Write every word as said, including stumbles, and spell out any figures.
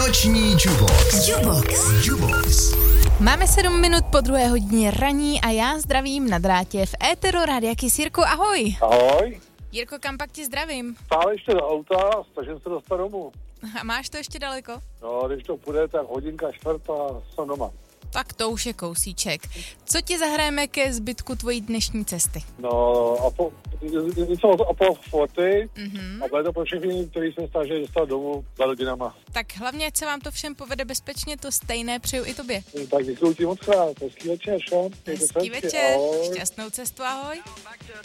Noční Jubox. Jubox. Jubox. Máme sedm minut po druhé hodině raní a já zdravím na drátě v éteru Rádia Kiss. Jirko, ahoj. Ahoj. Jirko, kam pak ti zdravím? Stále ještě do auta a snažím se dostat domů. A máš to ještě daleko? No, když to půjde, tak hodinka čtvrt a jsem doma. Tak to už je kousíček. Co ti zahrajeme ke zbytku tvojí dnešní cesty? No, a po, něco od Apollo čtyři Mm-hmm. a bude to pro všechny, kteří se snaží dostat domů za rodinama. Tak hlavně, ať se vám to všem povede bezpečně, to stejné přeju i tobě. Tak děkuji ti moc krát. Hezký večer, šo? Hezký večer, šťastnou cestu, ahoj.